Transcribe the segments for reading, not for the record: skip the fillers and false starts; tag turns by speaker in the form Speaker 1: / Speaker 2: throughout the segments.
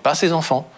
Speaker 1: pas ses enfants.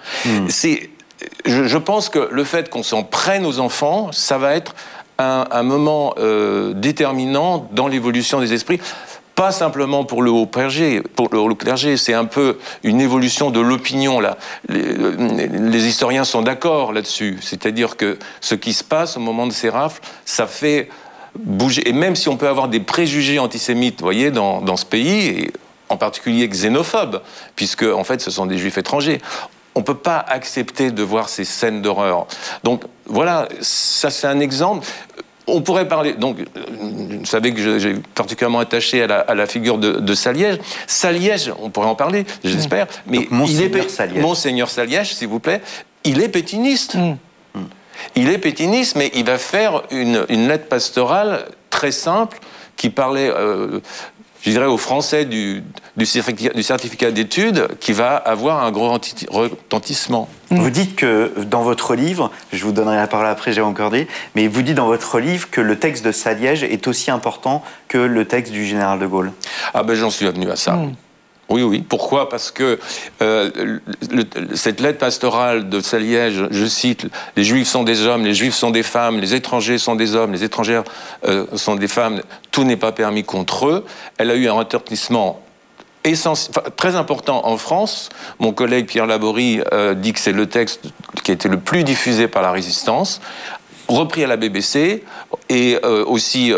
Speaker 1: Je pense que le fait qu'on s'en prenne aux enfants, ça va être un moment déterminant dans l'évolution des esprits. Pas simplement pour le haut clergé, c'est un peu une évolution de l'opinion là. Les historiens sont d'accord là-dessus, c'est-à-dire que ce qui se passe au moment de ces rafles, ça fait bouger. Et même si on peut avoir des préjugés antisémites, vous voyez, dans ce pays, et en particulier xénophobes, puisque en fait ce sont des juifs étrangers. On ne peut pas accepter de voir ces scènes d'horreur. Donc voilà, ça c'est un exemple. On pourrait parler, donc, vous savez que j'ai particulièrement attaché à la figure de Saliège. Saliège, on pourrait en parler, j'espère, mais Monseigneur Saliège, s'il vous plaît, il est pétiniste. Il est pétiniste, mais il va faire une lettre pastorale très simple qui parlait, je dirais, aux Français du certificat d'études, qui va avoir un gros retentissement.
Speaker 2: Vous dites que dans votre livre, je vous donnerai la parole après, j'ai encore dit, mais vous dites dans votre livre que le texte de Saliège est aussi important que le texte du général de Gaulle.
Speaker 1: Ah ben j'en suis venu à ça. Oui. Pourquoi ? Parce que cette lettre pastorale de Saliège, je cite, « Les Juifs sont des hommes, les Juifs sont des femmes, les étrangers sont des hommes, les étrangères sont des femmes, tout n'est pas permis contre eux », elle a eu un retentissement très important en France. Mon collègue Pierre Laborie dit que c'est le texte qui a été le plus diffusé par la Résistance, repris à la BBC, et aussi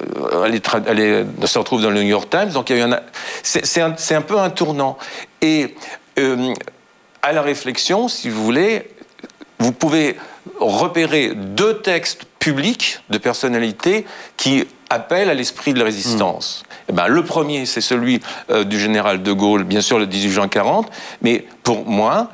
Speaker 1: elle se retrouve dans le New York Times. Donc il y a eu c'est un peu un tournant. Et à la réflexion, si vous voulez, vous pouvez repérer 2 textes publics de personnalités qui appellent à l'esprit de la résistance. Eh ben, le premier, c'est celui du général de Gaulle, bien sûr le 18 juin 40, mais pour moi,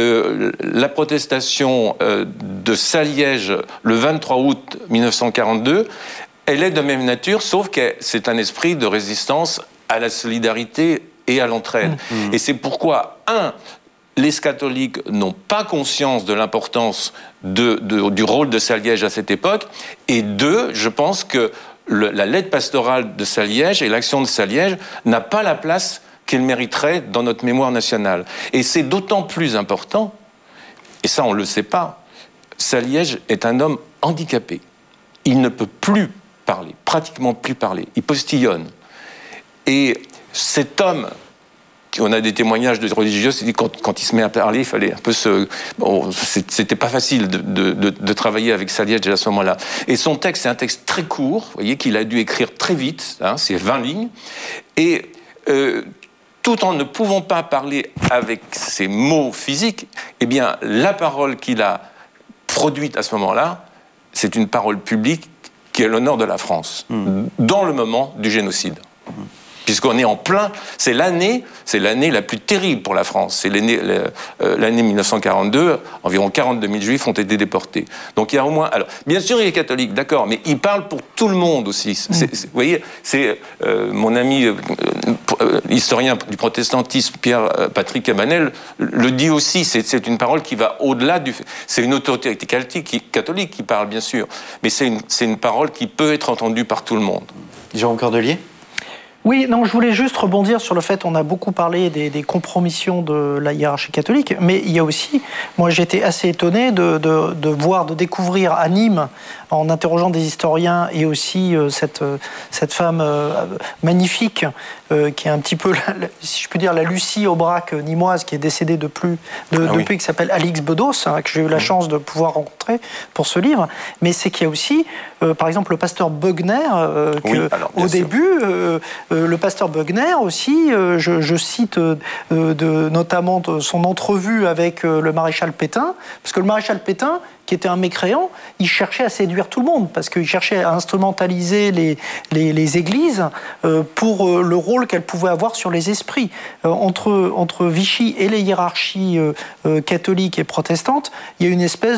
Speaker 1: la protestation de Saliège le 23 août 1942, elle est de même nature, sauf que c'est un esprit de résistance à la solidarité et à l'entraide. Et c'est pourquoi, les catholiques n'ont pas conscience de l'importance du rôle de Saliège à cette époque, et 2, je pense que la lettre pastorale de Saliège et l'action de Saliège n'a pas la place qu'elle mériterait dans notre mémoire nationale. Et c'est d'autant plus important, et ça on ne le sait pas, Saliège est un homme handicapé. Il ne peut plus parler, pratiquement plus parler. Il postillonne. Et cet homme, on a des témoignages de religieux, c'est dit quand il se met à parler, il fallait un peu c'était pas facile de travailler avec Saliège à ce moment-là. Et son texte, c'est un texte très court, vous voyez, qu'il a dû écrire très vite, c'est 20 lignes, et tout en ne pouvant pas parler avec ses mots physiques, eh bien, la parole qu'il a produite à ce moment-là, c'est une parole publique qui est l'honneur de la France, dans le moment du génocide. Puisqu'on est en plein, c'est l'année la plus terrible pour la France. C'est l'année 1942, environ 42 000 Juifs ont été déportés. Donc il y a au moins... Alors, bien sûr, il est catholique, d'accord, mais il parle pour tout le monde aussi. Vous voyez, c'est mon ami historien du protestantisme, Pierre-Patrick Cabanel, le dit aussi, c'est une parole qui va au-delà du... C'est une autorité catholique qui parle, bien sûr, mais c'est une parole qui peut être entendue par tout le monde.
Speaker 2: Jean Cordelier ?
Speaker 3: Oui, non, je voulais juste rebondir sur le fait qu'on a beaucoup parlé des compromissions de la hiérarchie catholique, mais il y a aussi, moi j'étais assez étonné de découvrir à Nîmes, en interrogeant des historiens, et aussi cette femme magnifique, qui est un petit peu, si je peux dire, la Lucie Aubrac nîmoise, qui est décédée depuis, qui s'appelle Alix Bedos, que j'ai eu la chance de pouvoir rencontrer pour ce livre, mais c'est qu'il y a aussi, par exemple, le pasteur Bugner, au début... le pasteur Bugner aussi, je cite notamment son entrevue avec le maréchal Pétain, parce que le maréchal Pétain, qui était un mécréant, il cherchait à séduire tout le monde, parce qu'il cherchait à instrumentaliser les églises pour le rôle qu'elles pouvaient avoir sur les esprits. Entre Vichy et les hiérarchies catholiques et protestantes, il y a une espèce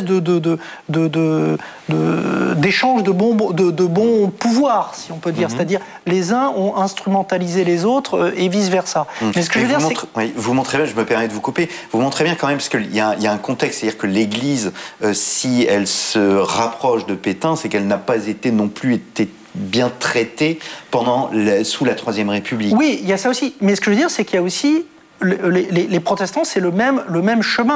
Speaker 3: d'échange de bons pouvoirs, si on peut dire. C'est-à-dire, les uns ont instrumentalisé les autres et vice-versa. Mais ce que je veux dire, c'est...
Speaker 2: vous montrez bien, je me permets de vous couper, vous montrez bien quand même, parce qu'il y a un contexte, c'est-à-dire que l'Église, si elle se rapproche de Pétain, c'est qu'elle n'a pas non plus été bien traitée sous la Troisième République.
Speaker 3: Oui, il y a ça aussi. Mais ce que je veux dire, c'est qu'il y a aussi les protestants, c'est le même chemin.